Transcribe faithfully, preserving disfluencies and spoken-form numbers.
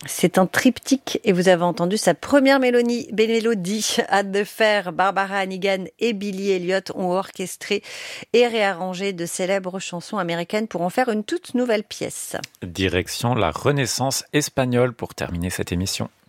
C'est un triptyque et vous avez entendu sa première mélodie, mélodie à de faire. Barbara Hannigan et Billy Elliot ont orchestré et réarrangé de célèbres chansons américaines pour en faire une toute nouvelle pièce. Direction la Renaissance espagnole pour terminer cette émission.